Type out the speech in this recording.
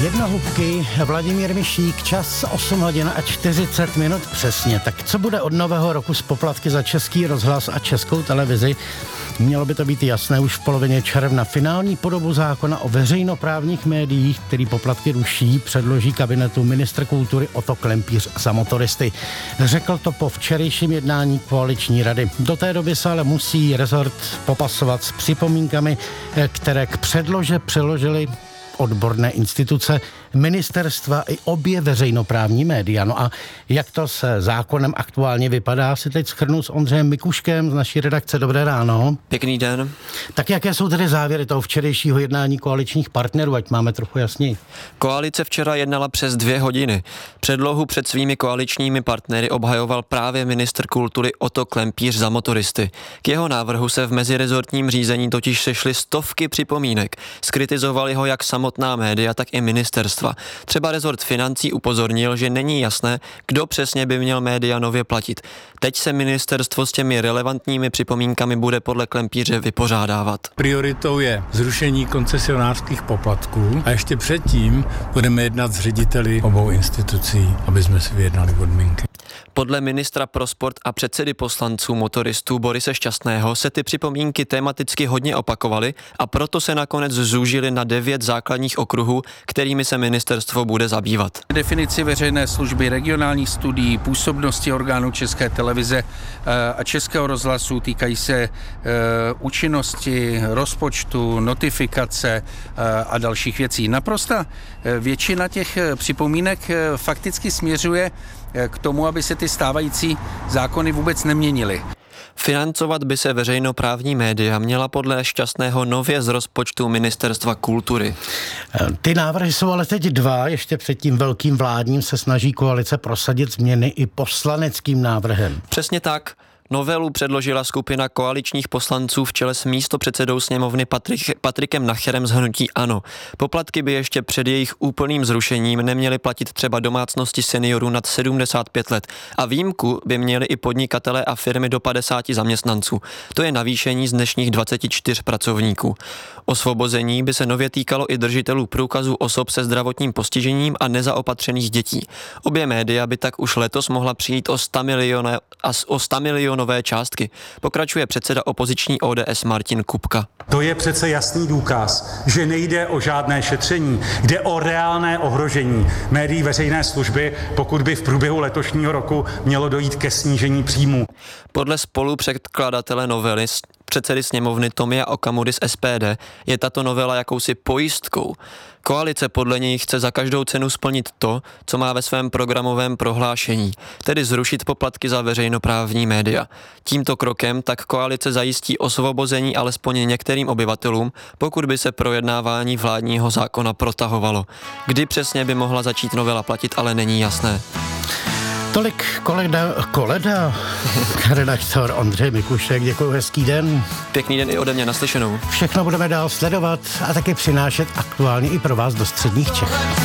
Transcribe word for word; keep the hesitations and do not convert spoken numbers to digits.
Jednohubky, Vladimír Mišík, čas osm hodin a čtyřicet minut přesně. Tak co bude od nového roku s poplatky za Český rozhlas a Českou televizi? Mělo by to být jasné už v polovině června. Finální podobu zákona o veřejnoprávních médiích, který poplatky ruší, předloží kabinetu ministr kultury Otto Klempíř za motoristy. Řekl to po včerejším jednání koaliční rady. Do té doby se ale musí rezort popasovat s připomínkami, které k předlože přeložili odborné instituce, ministerstva i obě veřejnoprávní média. No a jak to se zákonem aktuálně vypadá, si teď shrnu s Ondřejem Mikuškem z naší redakce. Dobré ráno. Pěkný den. Tak jaké jsou tedy závěry toho včerejšího jednání koaličních partnerů, ať máme trochu jasněji? Koalice včera jednala přes dvě hodiny. Předlohu před svými koaličními partnery obhajoval právě ministr kultury Otto Klempíř za motoristy. K jeho návrhu se v mezirezortním řízení totiž sešly stovky připomínek. Skritizovali ho jak samotná média, tak i ministerstva. Třeba rezort financí upozornil, že není jasné, kdo přesně by měl média nově platit. Teď se ministerstvo s těmi relevantními připomínkami bude podle Klempíře vypořádávat. Prioritou je zrušení koncesionářských poplatků a ještě předtím budeme jednat s řediteli obou institucí, aby jsme si vyjednali podmínky. Podle ministra pro sport a předsedy poslanců motoristů Borise Šťastného se ty připomínky tematicky hodně opakovaly a proto se nakonec zúžily na devět základních okruhů, kterými se ministerstvo bude zabývat. Definici veřejné služby, regionálních studií, působnosti orgánů České televize a Českého rozhlasu týkají se účinnosti, rozpočtu, notifikace a dalších věcí. Naprosta většina těch připomínek fakticky směřuje k tomu, aby se ty stávající zákony vůbec neměnily. Financovat by se veřejnoprávní média měla podle Šťastného nově z rozpočtu Ministerstva kultury. Ty návrhy jsou ale teď dva, ještě před tím velkým vládním se snaží koalice prosadit změny i poslaneckým návrhem. Přesně tak. Novelu předložila skupina koaličních poslanců v čele s místopředsedou sněmovny Patrik, Patrikem Nacherem z hnutí ANO. Poplatky by ještě před jejich úplným zrušením neměly platit třeba domácnosti seniorů nad sedmdesát pět let a výjimku by měli i podnikatelé a firmy do padesáti zaměstnanců. To je navýšení z dnešních dvaceti čtyř pracovníků. Osvobození by se nově týkalo i držitelů průkazů osob se zdravotním postižením a nezaopatřených dětí. Obě média by tak už letos mohla přijít o sto milionů a o sto milionové částky. Pokračuje předseda opoziční O D S Martin Kupka. To je přece jasný důkaz, že nejde o žádné šetření, jde o reálné ohrožení médií veřejné služby, pokud by v průběhu letošního roku mělo dojít ke snížení příjmů. Podle spolupředkladatele novely předsedy sněmovny Tomia Okamury z S P D je tato novela jakousi pojistkou. Koalice podle něj chce za každou cenu splnit to, co má ve svém programovém prohlášení, tedy zrušit poplatky za veřejnoprávní média. Tímto krokem tak koalice zajistí osvobození alespoň některým obyvatelům, pokud by se projednávání vládního zákona protahovalo. Kdy přesně by mohla začít novela platit, ale není jasné. Tolik koleda, koleda, redaktor Ondřej Mikušek, děkuji, hezký den. Pěkný den i ode mě, naslyšenou. Všechno budeme dál sledovat a taky přinášet aktuálně i pro vás do středních Čech.